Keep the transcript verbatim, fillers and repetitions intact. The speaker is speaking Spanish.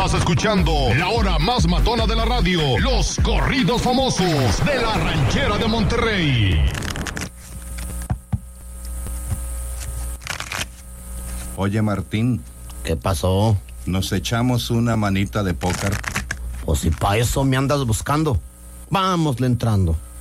Estás escuchando la hora más matona de la radio, los corridos famosos de la Ranchera de Monterrey. Oye, Martín. ¿Qué pasó? ¿Nos echamos una manita de póker? Pues si pa' eso me andas buscando. Vámosle entrando.